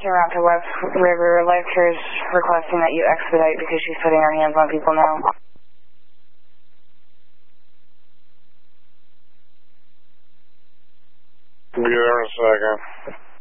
Toronto West River. Life Care is requesting that you expedite because she's putting her hands on people now. Be there in a second.